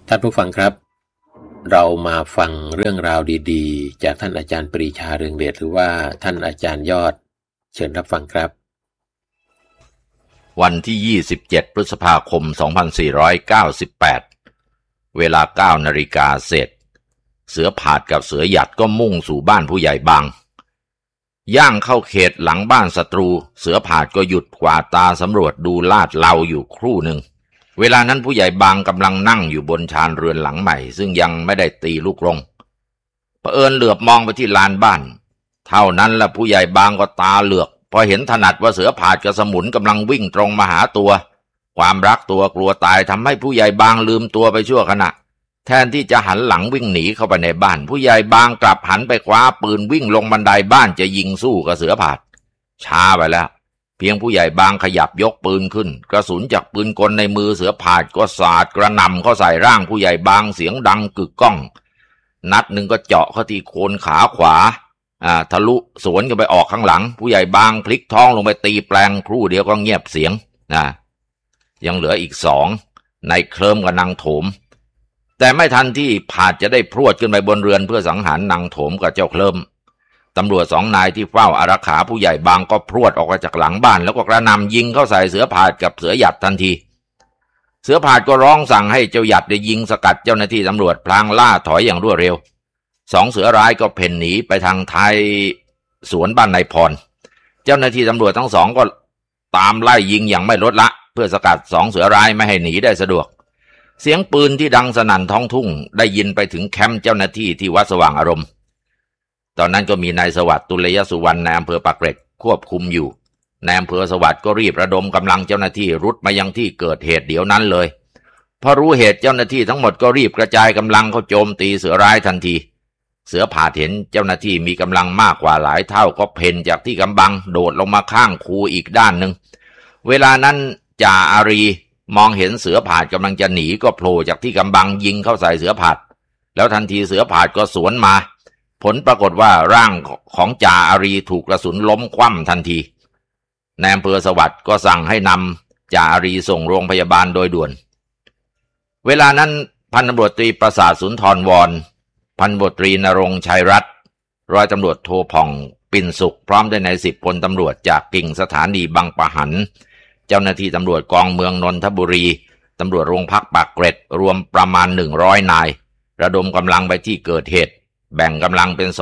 ท่านผู้ฟังครับเรามาฟังเรื่องราวดีๆจากท่านอาจารย์ปรีชาเรืองเดชหรือว่าท่านอาจารย์ยอดเชิญรับฟังครับวันที่27พฤษภาคม2498เวลา 9 นาฬิกาเศษเสือผาดกับเสือหยัดก็มุ่งสู่บ้านผู้ใหญ่บางย่างเข้าเขตหลังบ้านศัตรูเสือผาดก็หยุดกวาดตาสำรวจดูลาดเลาอยู่ครู่หนึ่งเวลานั้นผู้ใหญ่บางกำลังนั่งอยู่บนชานเรือนหลังใหม่ซึ่งยังไม่ได้ตีลูกลงเผอิญเหลือบมองไปที่ลานบ้านเท่านั้นละผู้ใหญ่บางก็ตาเหลือกพอเห็นถนัดว่าเสือผาดกับสมุนกำลังวิ่งตรงมาหาตัวความรักตัวกลัวตายทำให้ผู้ใหญ่บางลืมตัวไปชั่วขณะแทนที่จะหันหลังวิ่งหนีเข้าไปในบ้านผู้ใหญ่บางกลับหันไปคว้าปืนวิ่งลงบันไดบ้านจะยิงสู้กับเสือผาดช้าไปแล้วเพียงผู้ใหญ่บางขยับยกปืนขึ้นกระสุนจากปืนกลในมือเสือผาดก็สาดกระหน่ำเข้าใส่ร่างผู้ใหญ่บางเสียงดังกึกก้องนัดหนึ่งก็เจาะเข้าที่โคนขาขวาทะลุสวนกันไปออกข้างหลังผู้ใหญ่บางพลิกท้องลงไปตีแปลงครู่เดียวก็เงียบเสียงยังเหลืออีก2ในเคลิ้มกับนางโถมแต่ไม่ทันที่ผาดจะได้พรวดขึ้นไปบนเรือนเพื่อสังหารนางโถมกับเจ้าเคลิ้มตำรวจ2 นายที่เฝ้าอารักขาผู้ใหญ่บางก็พรวดออกมาจากหลังบ้านแล้วก็กระหน่ำยิงเข้าใส่เสือผาดกับเสือหยัดทันทีเสือผาดก็ร้องสั่งให้เจ้าหยัดได้ยิงสกัดเจ้าหน้าที่ตำรวจพลางล่าถอยอย่างรวดเร็ว2 เสือร้ายก็เพ่นหนีไปทางท้ายสวนบ้านนายพรเจ้าหน้าที่ตำรวจทั้ง2ก็ตามไล่ยิงอย่างไม่ลดละเพื่อสกัด2 เสือร้ายไม่ให้หนีได้สะดวกเสียงปืนที่ดังสนั่นท้องทุ่งได้ยินไปถึงแคมป์เจ้าหน้าที่ที่วัดสว่างอารมณ์ตอนนั้นก็มีนายสวัสดิ์ตุลยสุวรรณในอำเภอปากเกร็ดควบคุมอยู่ในอำเภอสวัสดิ์ก็รีบระดมกำลังเจ้าหน้าที่รุดมายังที่เกิดเหตุเดี๋ยวนั้นเลยพอรู้เหตุเจ้าหน้าที่ทั้งหมดก็รีบกระจายกำลังเข้าโจมตีเสือร้ายทันทีเสือผาดเห็นเจ้าหน้าที่มีกำลังมากกว่าหลายเท่าก็เพ่นจากที่กำบังโดดลงมาข้างคูอีกด้านหนึ่งเวลานั้นจ่าอารีมองเห็นเสือผาดกำลังจะหนีก็โผล่จากที่กำบังยิงเข้าใส่เสือผาดแล้วทันทีเสือผาดก็สวนมาผลปรากฏว่าร่างของจ่าอารีถูกกระสุนล้มคว่ำทันทีนายอำเภอสวัสดิ์ก็สั่งให้นำจ่าอารีส่งโรงพยาบาลโดยด่วนเวลานั้นพันตำรวจตรีประสาทสุนทรวรพันตำรวจตรีณรงค์ชัยรัตน์ร้อยตำรวจโทผ่องปิ่นสุขพร้อมด้วยนาย10 พลตำรวจจากกิ่งสถานีบางปะหันเจ้าหน้าที่ตำรวจกองเมืองนนทบุรีตำรวจโรงพักปากเกร็ดรวมประมาณ100 นายระดมกำลังไปที่เกิดเหตุแบ่งกำลังเป็น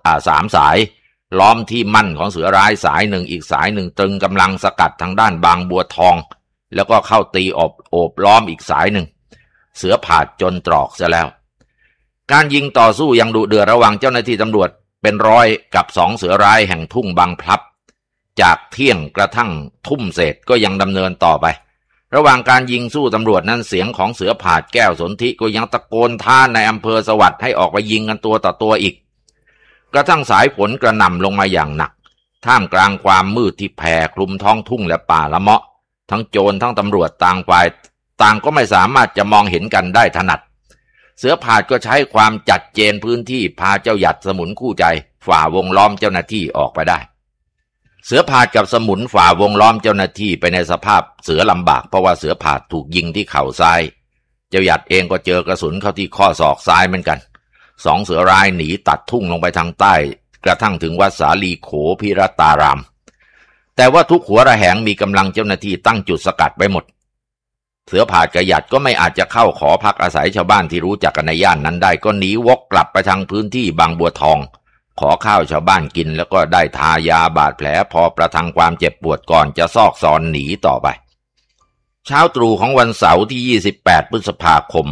3 สายล้อมที่มั่นของเสือร้ายสายหนึ่งอีกสายหนึ่งตรึงกำลังสกัดทางด้านบางบัวทองแล้วก็เข้าตีโอบล้อมอีกสายหนึ่งเสือผาดจนตรอกซะแล้วการยิงต่อสู้ยังดุเดือดระหว่างเจ้าหน้าที่ตำรวจเป็นร้อยกับ2 เสือร้ายแห่งทุ่งบางพลับจากเที่ยงกระทั่งทุ่มเศษก็ยังดำเนินต่อไประหว่างการยิงสู้ตำรวจนั้นเสียงของเสือผาดแก้วสนธิก็ยังตะโกนท้าในอำเภอสวัสดิ์ให้ออกไปยิงกันตัวต่อตัวอีกกระทั่งสายฝนกระหน่ำลงมาอย่างหนักท่ามกลางความมืดที่แผ่คลุมท้องทุ่งและป่าละเมาะทั้งโจรทั้งตำรวจต่างฝ่ายต่างก็ไม่สามารถจะมองเห็นกันได้ถนัดเสือผาดก็ใช้ความจัดเจนพื้นที่พาเจ้าหยัดสมุนคู่ใจฝ่าวงล้อมเจ้าหน้าที่ออกไปได้เสือผาดกับสมุนฝ่าวงล้อมเจ้าหน้าที่ไปในสภาพเสือลำบากเพราะว่าเสือผาดถูกยิงที่เข่าซ้ายเจ้าหยัดเองก็เจอกระสุนเข้าที่ข้อศอกซ้ายเหมือนกัน2 เสือร้ายหนีตัดทุ่งลงไปทางใต้กระทั่งถึงวัดสาลีโขพิรตารามแต่ว่าทุกหัวระแหงมีกำลังเจ้าหน้าที่ตั้งจุดสกัดไว้หมดเสือผาดกับหยัดก็ไม่อาจจะเข้าขอพักอาศัยชาวบ้านที่รู้จักกันในย่านนั้นได้ก็หนีวกกลับไปทางพื้นที่บางบัวทองขอข้าวชาวบ้านกินแล้วก็ได้ทายาบาดแผลพอประทังความเจ็บปวดก่อนจะซอกซอนหนีต่อไปเช้าตรู่ของวันเสาร์ที่28 พฤษภาคม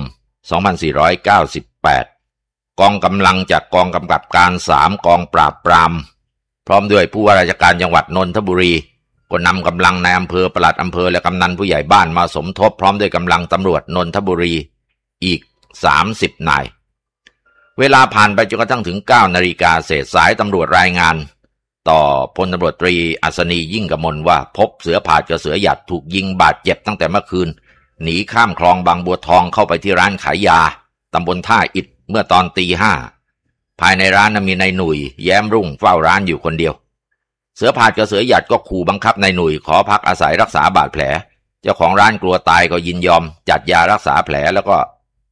2498กองกำลังจากกองกำกับการ3กองปราบปรามพร้อมด้วยผู้ว่าราชการจังหวัดนนทบุรีก็นำกำลังในอำเภอปลัดอำเภอและกำนันผู้ใหญ่บ้านมาสมทบพร้อมด้วยกำลังตำรวจนนทบุรีอีก30 นายเวลาผ่านไปจนกระทั่งถึง 9 นาฬิกาเศษสายตำรวจรายงานต่อพลตำรวจตรีอัศนียิ่งกมลว่าพบเสือผาดกับเสือหยัดถูกยิงบาดเจ็บตั้งแต่เมื่อคืนหนีข้ามคลองบางบัวทองเข้าไปที่ร้านขายยาตำบลท่าอิฐเมื่อตอนตี 5ภายในร้านมีนายหนุ่ยแย้มรุ่งเฝ้าร้านอยู่คนเดียวเสือผาดกับเสือหยัดก็ขู่บังคับนายหนุ่ยขอพักอาศัยรักษาบาดแผลเจ้าของร้านกลัวตายก็ยินยอมจัดยารักษาแผลแล้วก็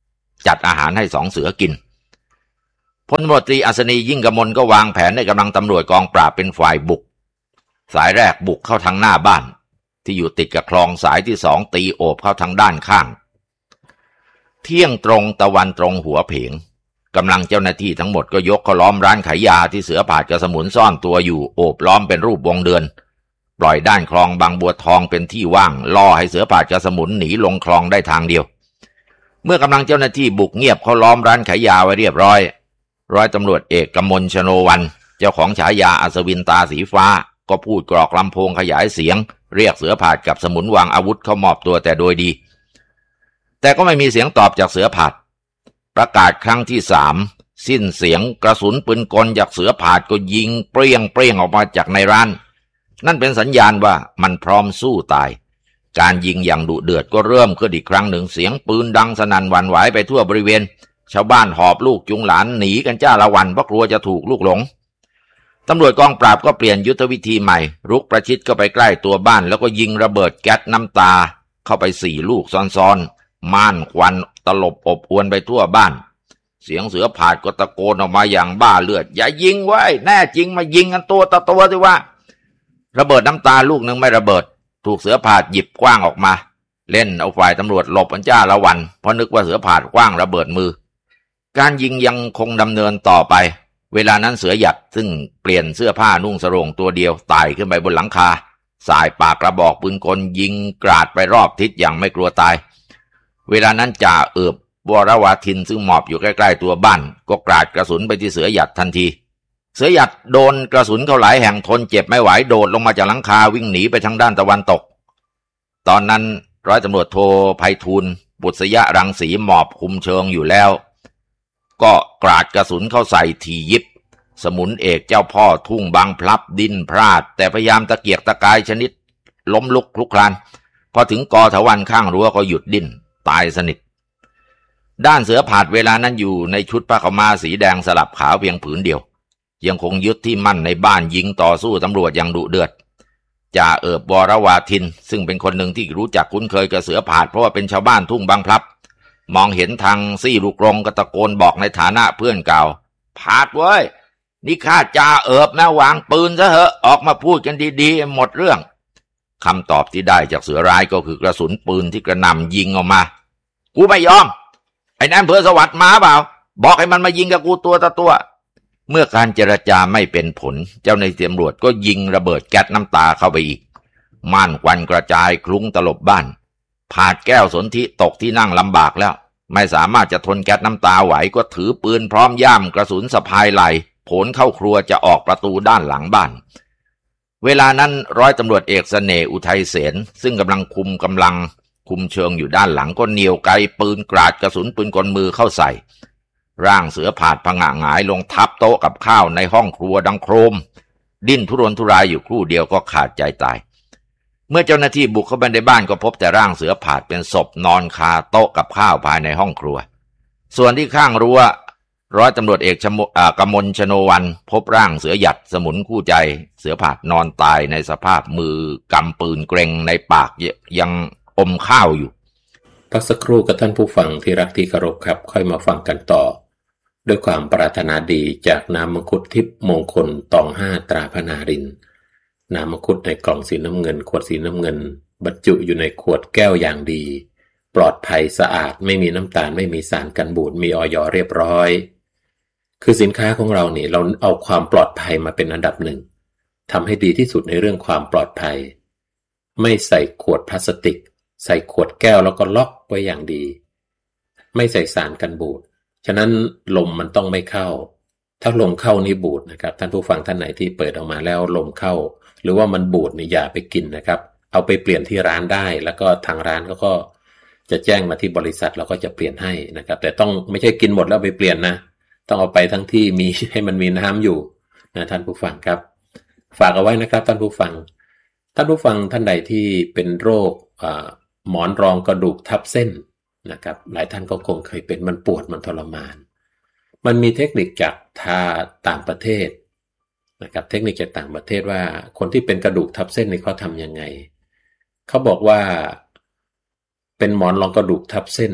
จัดอาหารให้2 เสือกินพลตำรวจตรีอัศนียิ่งกมลก็วางแผนให้กำลังตำรวจกองปราบเป็นฝ่ายบุกสายแรกบุกเข้าทางหน้าบ้านที่อยู่ติดกับคลองสายที่2ตีโอบเข้าทางด้านข้างเที่ยงตรงตะวันตรงหัวเผงกำลังเจ้าหน้าที่ทั้งหมดก็ยกเข้าล้อมร้านขายยาที่เสือผาดกับสมุนซ่อนตัวอยู่โอบล้อมเป็นรูปวงเดือนปล่อยด้านคลองบางบัวทองเป็นที่ว่างล่อให้เสือผาดกับสมุนหนีลงคลองได้ทางเดียวเมื่อกำลังเจ้าหน้าที่บุกเงียบเข้าล้อมร้านขายยาไว้เรียบร้อยร้อยตำรวจเอกกมลชโนวันเจ้าของฉายาอัศวินตาสีฟ้าก็พูดกรอกลำโพงขยายเสียงเรียกเสือผาดกับสมุนวางอาวุธเข้ามอบตัวแต่โดยดีแต่ก็ไม่มีเสียงตอบจากเสือผาดประกาศครั้งที่3สิ้นเสียงกระสุนปืนกลจากเสือผาดก็ยิงเปรี้ยงออกมาจากในร้านนั่นเป็นสัญญาณว่ามันพร้อมสู้ตายการยิงอย่างดุเดือดก็เริ่มขึ้นอีกครั้งหนึ่งเสียงปืนดังสนั่นหวั่นไหวไปทั่วบริเวณชาวบ้านหอบลูกจุงหลานหนีกันจ้าละวันเพราะกลัวจะถูกลูกหลงตำรวจกองปราบก็เปลี่ยนยุทธวิธีใหม่รุกประชิดก็ไปใกล้ตัวบ้านแล้วก็ยิงระเบิดแก๊สน้ำตาเข้าไป4 ลูกซ้อนๆม่านควันตลบอบอวนไปทั่วบ้านเสียงเสือผาดก็ตะโกนออกมาอย่างบ้าเลือดอย่ายิงไว้แน่จริงมายิงกันตัวต่อตัวสิว่าระเบิดน้ำตาลูกหนึ่งไม่ระเบิดถูกเสือผาดหยิบกว้างออกมาเล่นเอาฝ่ายตำรวจหลบกันจ้าละวันเพราะนึกว่าเสือผาดกว้างระเบิดมือการยิงยังคงดำเนินต่อไปเวลานั้นเสือหยัดซึ่งเปลี่ยนเสื้อผ้านุ่งสรงตัวเดียวไต่ขึ้นไปบนหลังคาสายปากกระบอกปืนกลยิงกราดไปรอบทิศอย่างไม่กลัวตายเวลานั้นจ่าเอิบวรวาทินซึ่งหมอบอยู่ใกล้ๆตัวบ้านก็กราดกระสุนไปที่เสือหยัดทันทีเสือหยัดโดนกระสุนเข้าหลายแห่งทนเจ็บไม่ไหวโดดลงมาจากหลังคาวิ่งหนีไปทางด้านตะวันตกตอนนั้นร้อยตำรวจโทไพฑูรย์บุษยรังสีหมอบคุมเชิงอยู่แล้วก็กราดกระสุนเข้าใส่ทียิบสมุนเอกเจ้าพ่อทุ่งบางพลับดิ้นพลาดแต่พยายามตะเกียกตะกายชนิดล้มลุกคลุกคลานพอถึงกอเถาวัลย์ข้างรั้วก็หยุดดิ้นตายสนิทด้านเสือผาดเวลานั้นอยู่ในชุดผ้าขาวม้าสีแดงสลับขาวเพียงผืนเดียวยังคงยึดที่มั่นในบ้านยิงต่อสู้ตำรวจอย่างดุเดือดจ่าเอิบวรวาทินซึ่งเป็นคนหนึ่งที่รู้จักคุ้นเคยกับเสือผาดเพราะว่าเป็นชาวบ้านทุ่งบางพลับมองเห็นทางซี่ลูกกรงก็ตะโกนบอกในฐานะเพื่อนเก่าผาดเว้ยนี่ข้าจ่าเอิบนะวางปืนซะเหอะออกมาพูดกันดีๆหมดเรื่องคำตอบที่ได้จากเสือร้ายก็คือกระสุนปืนที่กระหน่ำยิงออกมากูไม่ยอมไอ้นั่นเพื่อสวัสดิ์มาเปล่าบอกให้มันมายิงกับกูตัวต่อตัวเมื่อการเจรจาไม่เป็นผลเจ้าหน้าที่ตำรวจก็ยิงระเบิดแก๊สน้ำตาเข้าไปอีกม่านควันกระจายคลุ้งตลบบ้านผาดแก้วสนธิตกที่นั่งลำบากแล้วไม่สามารถจะทนแก๊สน้ำตาไหวก็ถือปืนพร้อมย่ามกระสุนสะพายไหลโผล่เข้าครัวจะออกประตูด้านหลังบ้านเวลานั้นร้อยตำรวจเอกเสน่ห์อุทัยเสนซึ่งกำลังคุมเชิงอยู่ด้านหลังก็เหนี่ยวไกปืนกราดกระสุนปืนกลมือเข้าใส่ร่างเสือผาดผงะหงายลงทับโต๊ะกับข้าวในห้องครัวดังโครมดิ้นทุรนทุรายอยู่ครู่เดียวก็ขาดใจตายเมื่อเจ้าหน้าที่บุกเข้าไปในบ้านก็พบแต่ร่างเสือผาดเป็นศพนอนคาโต๊ะกับข้าวภายในห้องครัวส่วนที่ข้างรั้วร้อยตำรวจเอกกมลชโนวันพบร่างเสือหยัดสมุนคู่ใจเสือผาดนอนตายในสภาพมือกำปืนเกร็งในปากยังอมข้าวอยู่พักสักครู่กับท่านผู้ฟังที่รักที่เคารพครับค่อยมาฟังกันต่อด้วยความปรารถนาดีจากน้ำมังคุดทิพย์มงคลตอง5ตราพนารินน้ำมังคุดในกล่องสีน้ำเงินขวดสีน้ำเงินบรรจุอยู่ในขวดแก้วอย่างดีปลอดภัยสะอาดไม่มีน้ำตาลไม่มีสารกันบูดมีอย.เรียบร้อยคือสินค้าของเราเนี่ยเราเอาความปลอดภัยมาเป็นอันดับหนึ่งทำให้ดีที่สุดในเรื่องความปลอดภัยไม่ใส่ขวดพลาสติกใส่ขวดแก้วแล้วก็ล็อกไว้อย่างดีไม่ใส่สารกันบูดฉะนั้นลมมันต้องไม่เข้าถ้าลมเข้านี่บูดนะครับท่านผู้ฟังท่านไหนที่เปิดออกมาแล้วลมเข้าหรือว่ามันบูดนี่อย่าไปกินนะครับเอาไปเปลี่ยนที่ร้านได้แล้วก็ทางร้านก็จะแจ้งมาที่บริษัทเราก็จะเปลี่ยนให้นะครับแต่ต้องไม่ใช่กินหมดแล้วไปเปลี่ยนนะต้องเอาไปทั้งที่มีให้มันมีน้ำอยู่นะท่านผู้ฟังครับฝากเอาไว้นะครับท่านผู้ฟังท่านใดที่เป็นโรคหมอนรองกระดูกทับเส้นนะครับหลายท่านก็คงเคยเป็นมันปวดมันทรมานมันมีเทคนิคจากต่างประเทศนะครับเทคนิคจากต่างประเทศว่าคนที่เป็นกระดูกทับเส้นนี่เขาทำยังไงเขาบอกว่าเป็นหมอนรองกระดูกทับเส้นเนี่ย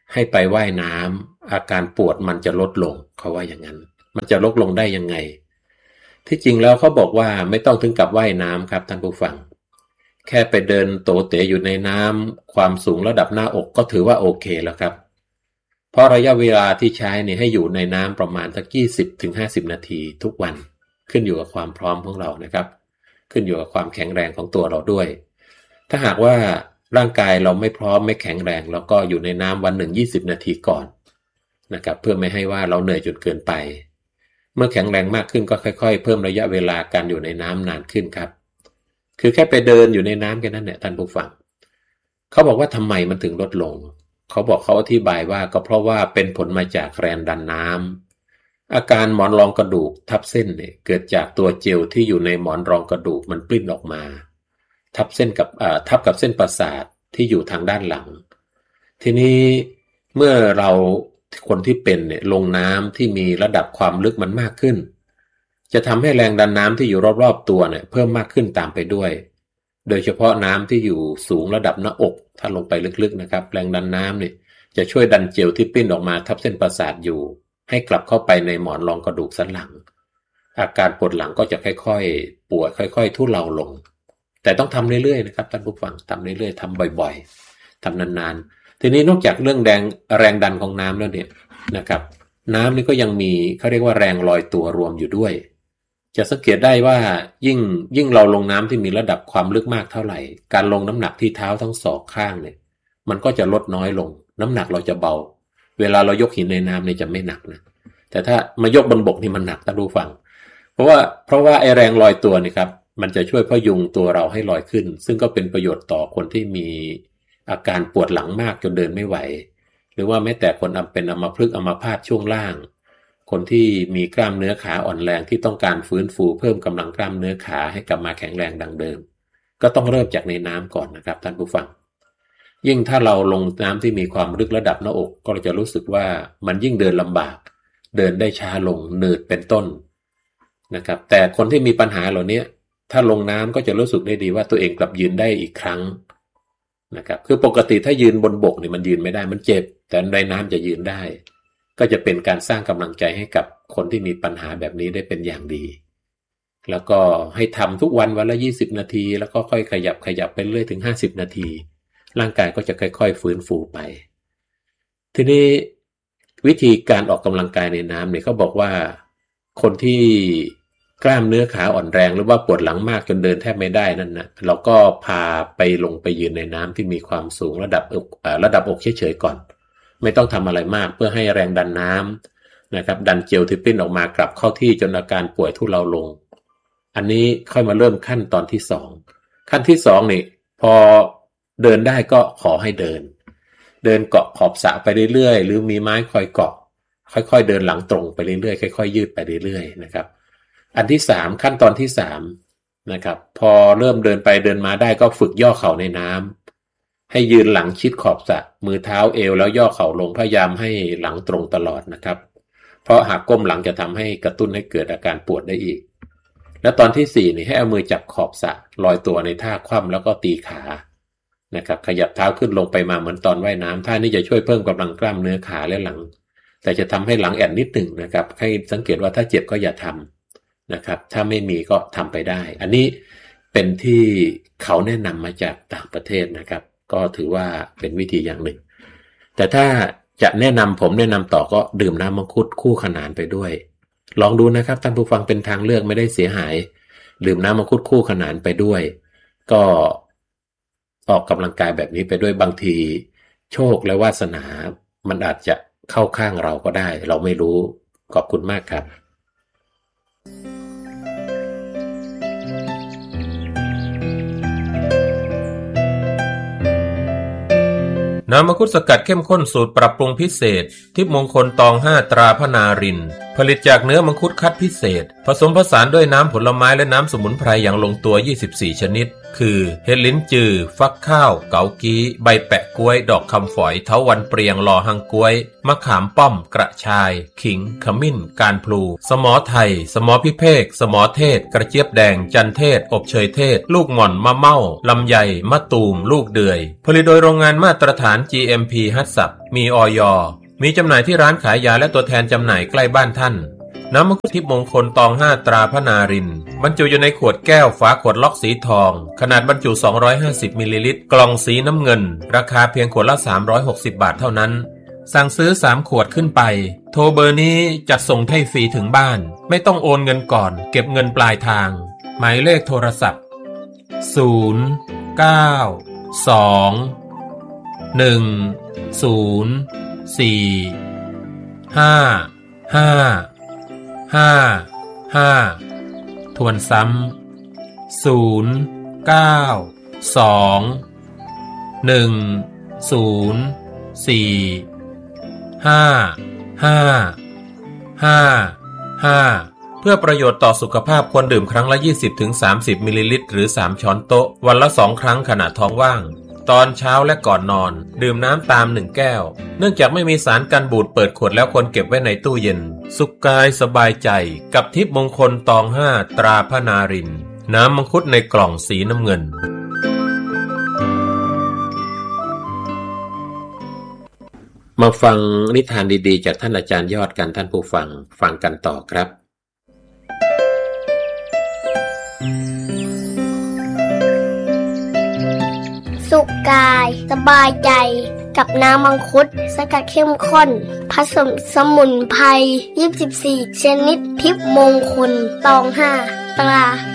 ให้ไปว่ายน้ำอาการปวดมันจะลดลงเขาว่าอย่างนั้นมันจะลดลงได้ยังไงที่จริงแล้วเขาบอกว่าไม่ต้องถึงกับว่ายน้ำครับท่านผู้ฟังแค่ไปเดินโตเต๋อยู่ในน้ำความสูงระดับหน้าอกก็ถือว่าโอเคแล้วครับเพราะระยะเวลาที่ใช้เนี่ยให้อยู่ในน้ำประมาณสัก 20-50 นาทีทุกวันขึ้นอยู่กับความพร้อมของเรานะครับขึ้นอยู่กับความแข็งแรงของตัวเราด้วยถ้าหากว่าร่างกายเราไม่พร้อมไม่แข็งแรงแล้วก็อยู่ในน้ำวันหนึ่ง20 นาทีก่อนนะครับเพื่อไม่ให้ว่าเราเหนื่อยจนเกินไปเมื่อแข็งแรงมากขึ้นก็ค่อยๆเพิ่มระยะเวลาการอยู่ในน้ำนานขึ้นครับคือแค่ไปเดินอยู่ในน้ำแค่นั้นเนี่ยท่านผู้ฟังเขาบอกว่าทำไมมันถึงลดลงเขาบอกเขาอธิบายว่าก็เพราะว่าเป็นผลมาจากแรงดันน้ำอาการหมอนรองกระดูกทับเส้นเนี่ยเกิดจากตัวเจลที่อยู่ในหมอนรองกระดูกมันปลิ้นออกมาทับกับเส้นประสาทที่อยู่ทางด้านหลังทีนี้เมื่อเราคนที่เป็นเนี่ยลงน้ำที่มีระดับความลึกมันมากขึ้นจะทำให้แรงดันน้ำที่อยู่รอบๆตัวเนี่ยเพิ่มมากขึ้นตามไปด้วยโดยเฉพาะน้ำที่อยู่สูงระดับหน้าอกถ้าลงไปลึกๆนะครับแรงดันน้ำเนี่ยจะช่วยดันเจลที่ปลิ้นออกมาทับเส้นประสาทอยู่ให้กลับเข้าไปในหมอนรองกระดูกสันหลังอาการปวดหลังก็จะค่อยๆปวดค่อยๆทุเลาลงแต่ต้องทำเรื่อยๆนะครับท่านผู้ฟังทำเรื่อยๆทำบ่อยๆทำนานๆทีนี้นอกจากเรื่องแรงดันของน้ำแล้วเนี่ยนะครับน้ำนี่ก็ยังมีเขาเรียกว่าแรงลอยตัวรวมอยู่ด้วยจะสังเกตได้ว่ายิ่งเราลงน้ำที่มีระดับความลึกมากเท่าไหร่การลงน้ำหนักที่เท้าทั้งสองข้างเนี่ยมันก็จะลดน้อยลงน้ำหนักเราจะเบาเวลาเรายกหินในน้ำเนี่ยจะไม่หนักนะแต่ถ้ามายกบนบกนี่มันหนักท่านผู้ฟังเพราะว่าไอแรงลอยตัวนี่ครับมันจะช่วยพยุงตัวเราให้ลอยขึ้นซึ่งก็เป็นประโยชน์ต่อคนที่มีอาการปวดหลังมากจนเดินไม่ไหวหรือว่าแม้แต่คนเป็นอัมพฤกษ์อัมพาตช่วงล่างคนที่มีกล้ามเนื้อขาอ่อนแรงที่ต้องการฟื้นฟูเพิ่มกำลังกล้ามเนื้อขาให้กลับมาแข็งแรงดังเดิมก็ต้องเริ่มจากในน้ำก่อนนะครับท่านผู้ฟังยิ่งถ้าเราลงน้ำที่มีความลึกระดับหน้าอกก็จะรู้สึกว่ามันยิ่งเดินลำบากเดินได้ช้าลงหนืดเป็นต้นนะครับแต่คนที่มีปัญหาเหล่านี้ถ้าลงน้ำก็จะรู้สึกได้ดีว่าตัวเองกลับยืนได้อีกครั้งนะครับคือปกติถ้ายืนบนบกเนี่ยมันยืนไม่ได้มันเจ็บแต่ในน้ำจะยืนได้ก็จะเป็นการสร้างกำลังใจให้กับคนที่มีปัญหาแบบนี้ได้เป็นอย่างดีแล้วก็ให้ทำทุกวันวันละ20 นาทีแล้วก็ค่อยขยับไปเรื่อยถึง50 นาทีร่างกายก็จะค่อยๆฟื้นฟูไปทีนี้วิธีการออกกำลังกายในน้ำเนี่ยเขาบอกว่าคนที่กล้ามเนื้อขาอ่อนแรงหรือว่าปวดหลังมากจนเดินแทบไม่ได้นั่นนะเราก็พาไปลงไปยืนในน้ำที่มีความสูงระดับอกเฉยๆก่อนไม่ต้องทำอะไรมากเพื่อให้แรงดันน้ำนะครับดันเจลที่ปลิ้นออกมากลับเข้าที่จนอาการป่วยทุเลาลงอันนี้ค่อยมาเริ่มขั้นตอนที่2ขั้นที่2นี่พอเดินได้ก็ขอให้เดินเกาะขอบสระไปเรื่อยๆหรือมีไม้คอยเกาะค่อยๆเดินหลังตรงไปเรื่อยๆค่อยๆยืดไปเรื่อยๆนะครับอันที่3ขั้นตอนที่3นะครับพอเริ่มเดินไปเดินมาได้ก็ฝึกย่อเข่าในน้ำให้ยืนหลังชิดขอบสระมือเท้าเอวแล้วย่อเข่าลงพยายามให้หลังตรงตลอดนะครับเพราะหากก้มหลังจะทำให้กระตุ้นให้เกิดอาการปวดได้อีกและตอนที่4นี่ให้เอามือจับขอบสระลอยตัวในท่าคว่ำแล้วก็ตีขานะครับขยับเท้าขึ้นลงไปมาเหมือนตอนว่ายน้ำท่านี้จะช่วยเพิ่มกำลังกล้ามเนื้อขาและหลังแต่จะทำให้หลังแอนนิดหนึ่งนะครับให้สังเกตว่าถ้าเจ็บก็อย่าทำนะครับถ้าไม่มีก็ทำไปได้อันนี้เป็นที่เขาแนะนำมาจากต่างประเทศนะครับก็ถือว่าเป็นวิธีอย่างหนึ่งแต่ถ้าจะผมแนะนำต่อก็ดื่มน้ำมังคุดคู่ขนานไปด้วยลองดูนะครับท่านผู้ฟังเป็นทางเลือกไม่ได้เสียหายดื่มน้ำมังคุดคู่ขนานไปด้วยก็ออกกำลังกายแบบนี้ไปด้วยบางทีโชคและวาสนามันอาจจะเข้าข้างเราก็ได้เราไม่รู้ขอบคุณมากครับน้ำมังคุดสกัดเข้มข้นสูตรปรับปรุงพิเศษทิพย์มงคลตอง5ตราพนารินผลิตจากเนื้อมังคุดคัดพิเศษผสมผสานด้วยน้ำผลไม้และน้ำสมุนไพรอย่างลงตัว24ชนิดคือเห็ดลิ้นจือฟักข้าวเกากี้ใบแปะกล้วยดอกคำฝอยเถาวัลย์เปรียงลอหังกล้วยมะขามป้อมกระชายขิงขมิ้นการพลูสมอไทยสมอพิเภกสมอเทศกระเจี๊ยบแดงจันเทศอบเชยเทศลูกหม่อนมะเม่าลำไยมะตูมลูกเดือยผลิตโดยโรงงานมาตรฐาน GMP ฮัตสับมีอย.มีจำหน่ายที่ร้านขายยาและตัวแทนจำหน่ายใกล้บ้านท่านน้ำมังคุดทิพย์มงคลตอง5ตราพระนารินทร์บรรจุอยู่ในขวดแก้วฝาขวดล็อกสีทองขนาดบรรจุ250มิลลิลิตรกล่องสีน้ำเงินราคาเพียงขวดละ360บาทเท่านั้นสั่งซื้อ3ขวดขึ้นไปโทรเบอร์นี้จัดส่งให้ฟรีถึงบ้านไม่ต้องโอนเงินก่อนเก็บเงินปลายทางหมายเลขโทรศัพท์0 9 2 1 0 4 5 5 5 ทวนซ้ำ0 9 2 1 0 4 5 5 5 เพื่อประโยชน์ต่อสุขภาพควรดื่มครั้งละ 20-30 มิลลิลิตรหรือ3ช้อนโต๊ะวันละ2ครั้งขณะท้องว่างตอนเช้าและก่อนนอนดื่มน้ำตาม1แก้วเนื่องจากไม่มีสารกันบูดเปิดขวดแล้วควรเก็บไว้ในตู้เย็นสุขกายสบายใจกับทิพย์มงคลตอง5ตราพระนารินทร์น้ำมังคุดในกล่องสีน้ำเงินมาฟังนิทานดีๆจากท่านอาจารย์ยอดกันท่านผู้ฟังกันต่อครับสุขกายสบายใจกับน้ำมังคุดสกัดเข้มข้นผสมสมุนไพร24ชนิดทิพย์มงคลตอง5ตรา